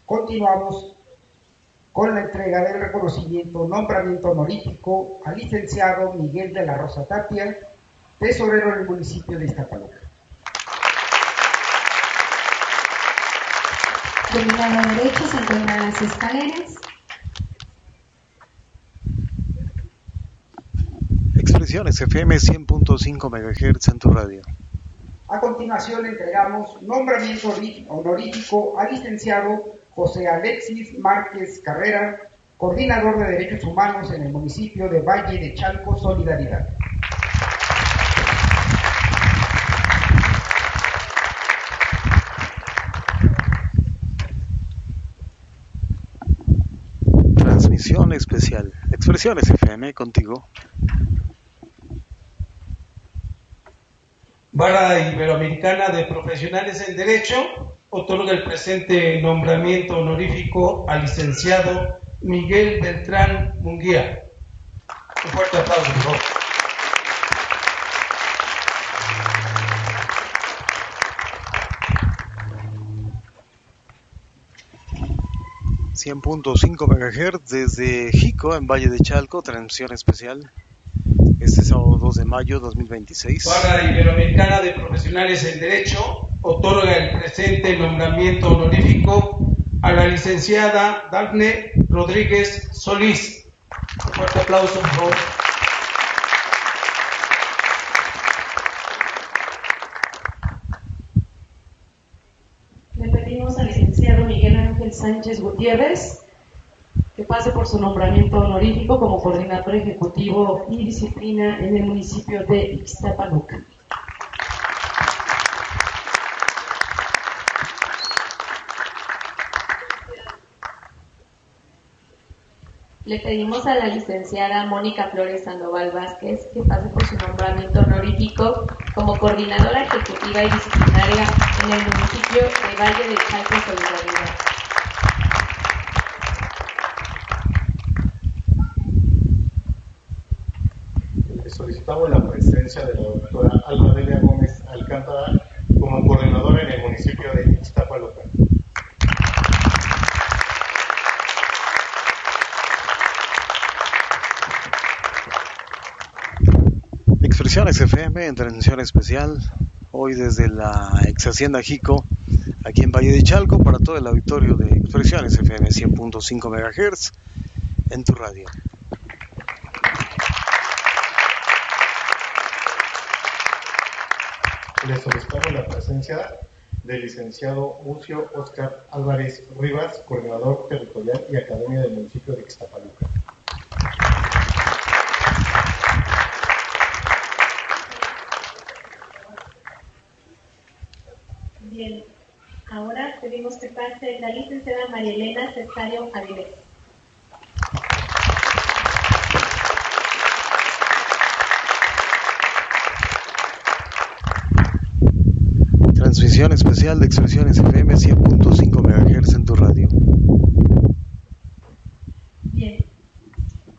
Continuamos con la entrega del reconocimiento, nombramiento honorífico al licenciado Miguel de la Rosa Tapia, tesorero del municipio de Iztapaluca. Del lado derecho se encuentran las escaleras. Expresiones FM 100.5 MHz en tu radio. A continuación entregamos nombramiento honorífico al licenciado José Alexis Márquez Carrera, coordinador de Derechos Humanos en el municipio de Valle de Chalco, Solidaridad. Transmisión especial. Expresiones FM contigo. Vara Iberoamericana de Profesionales en Derecho otorga el presente nombramiento honorífico al licenciado Miguel Beltrán Munguía. Un fuerte aplauso, por favor. .5 MHz desde Jico, en Valle de Chalco, transmisión especial. Este sábado 2 de mayo 2026. Vara Iberoamericana de Profesionales en Derecho otorga el presente nombramiento honorífico a la licenciada Dafne Rodríguez Solís. Un fuerte aplauso, por favor. Le pedimos al licenciado Miguel Ángel Sánchez Gutiérrez que pase por su nombramiento honorífico como coordinador ejecutivo y disciplina en el municipio de Ixtapaluca. Le pedimos a la licenciada Mónica Flores Sandoval Vázquez que pase por su nombramiento honorífico como coordinadora ejecutiva y disciplinaria en el municipio de Valle de Chalco, Solidaridad. Solicitamos la presencia de la doctora Alba Delia Gómez Alcántara como coordinadora en el municipio de Ixtapaluca. Expresiones FM en transmisión especial, hoy desde la ex hacienda Jico, aquí en Valle de Chalco, para todo el auditorio de Expresiones FM 100.5 MHz en tu radio. Le solicitamos la presencia del licenciado Ucio Óscar Álvarez Rivas, coordinador territorial y academia del municipio de Ixtapaluca. Bien, ahora pedimos que pase la licenciada María Elena Cesario Avilés. Transmisión especial de Expresiones FM 100.5 MHz en tu radio.